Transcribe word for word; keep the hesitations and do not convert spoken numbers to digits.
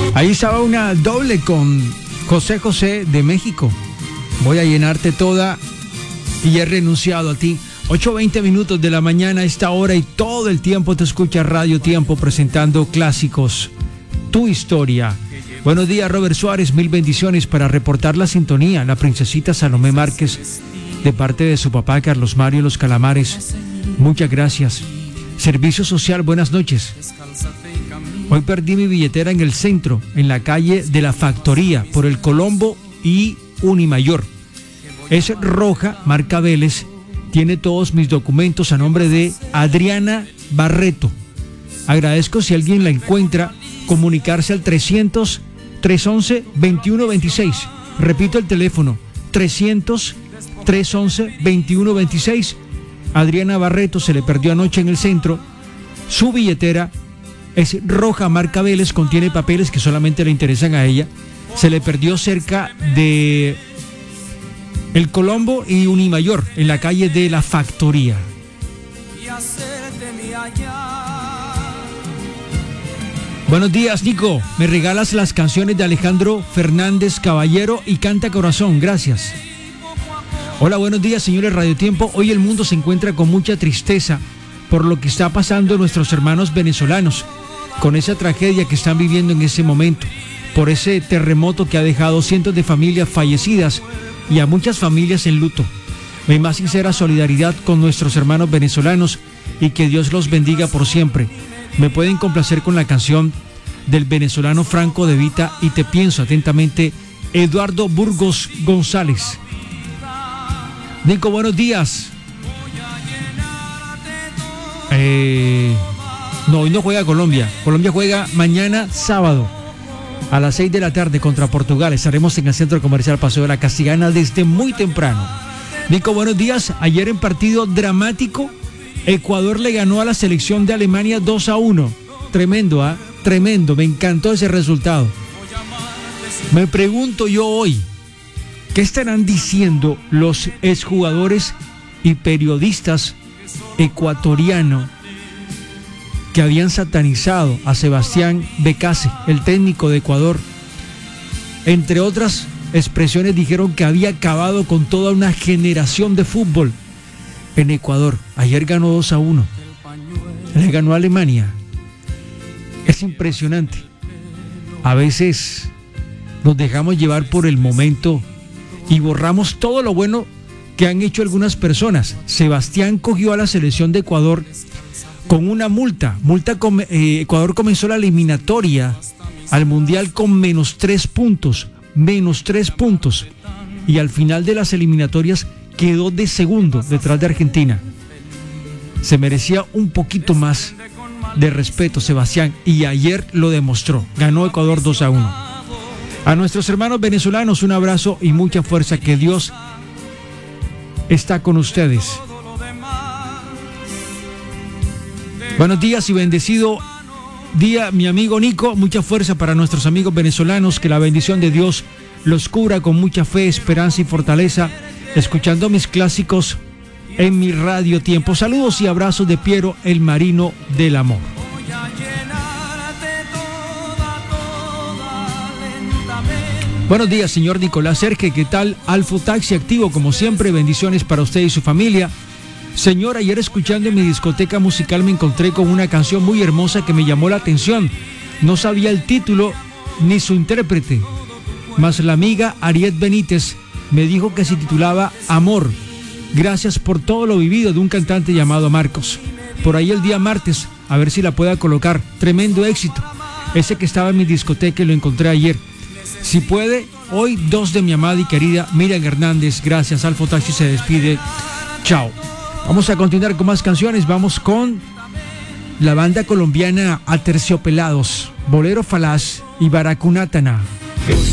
Ahí estaba una doble con José José de México. Voy a llenarte toda y he renunciado a ti. ocho veinte minutos de la mañana a esta hora y todo el tiempo te escucha Radio Tiempo presentando clásicos. Tu historia. Buenos días, Robert Suárez. Mil bendiciones para reportar la sintonía. La princesita Salomé Márquez, de parte de su papá Carlos Mario Los Calamares. Muchas gracias. Servicio Social, buenas noches. Hoy perdí mi billetera en el centro, en la calle de la Factoría, por el Colombo y Unimayor. Es roja, marca Vélez. Tiene todos mis documentos a nombre de Adriana Barreto. Agradezco si alguien la encuentra, comunicarse al trescientos, trescientos once, veintiuno veintiséis. Repito el teléfono, trescientos, trescientos once, veintiuno veintiséis. Adriana Barreto se le perdió anoche en el centro. Su billetera es roja, marca Vélez, contiene papeles que solamente le interesan a ella. Se le perdió cerca de el Colombo y Unimayor, en la calle de la Factoría. Buenos días, Nico. Me regalas las canciones de Alejandro Fernández Caballero y Canta Corazón. Gracias. Hola, buenos días, señores Radio Tiempo. Hoy el mundo se encuentra con mucha tristeza por lo que está pasando nuestros hermanos venezolanos, con esa tragedia que están viviendo en ese momento, por ese terremoto que ha dejado cientos de familias fallecidas y a muchas familias en luto. Mi más sincera solidaridad con nuestros hermanos venezolanos y que Dios los bendiga por siempre. Me pueden complacer con la canción del venezolano Franco De Vita y Te Pienso. Atentamente, Eduardo Burgos González. Nico, buenos días. Eh, no, hoy no juega Colombia. Colombia juega mañana sábado a las seis de la tarde contra Portugal. Estaremos en el Centro Comercial Paseo de la Castigana desde muy temprano. Nico, buenos días. Ayer en partido dramático, Ecuador le ganó a la selección de Alemania dos a uno. Tremendo, ¿ah? ¿eh? Tremendo. Me encantó ese resultado. Me pregunto yo hoy, ¿qué estarán diciendo los exjugadores y periodistas ecuatorianos que habían satanizado a Sebastián Becase, el técnico de Ecuador? Entre otras expresiones dijeron que había acabado con toda una generación de fútbol en Ecuador. Ayer ganó dos a uno. Le ganó a Alemania. Es impresionante. A veces nos dejamos llevar por el momento y borramos todo lo bueno que han hecho algunas personas. Sebastián cogió a la selección de Ecuador con una multa. multa com- eh, Ecuador comenzó la eliminatoria al Mundial con menos tres puntos. Menos tres puntos. Y al final de las eliminatorias quedó de segundo detrás de Argentina. Se merecía un poquito más de respeto, Sebastián, y ayer lo demostró. Ganó Ecuador dos a uno. A nuestros hermanos venezolanos, un abrazo y mucha fuerza. Que Dios está con ustedes. Buenos días y bendecido día, mi amigo Nico. Mucha fuerza para nuestros amigos venezolanos. Que la bendición de Dios los cubra con mucha fe, esperanza y fortaleza. Escuchando mis clásicos en mi Radio Tiempo. Saludos y abrazos de Piero, el marino del amor. Buenos días, señor Nicolás Serge. ¿Qué tal? Alfo Taxi activo como siempre. Bendiciones para usted y su familia. Señor, ayer escuchando en mi discoteca musical me encontré con una canción muy hermosa que me llamó la atención. No sabía el título ni su intérprete, mas la amiga Ariet Benítez me dijo que se titulaba Amor. Gracias por todo lo vivido, de un cantante llamado Marcos. Por ahí el día martes, a ver si la pueda colocar. Tremendo éxito. Ese que estaba en mi discoteca y lo encontré ayer. Si puede, hoy dos de mi amada y querida Miriam Hernández. Gracias, Alfo Taxi se despide. Chao. Vamos a continuar con más canciones. Vamos con la banda colombiana Aterciopelados, Bolero Falaz y Baracunátana.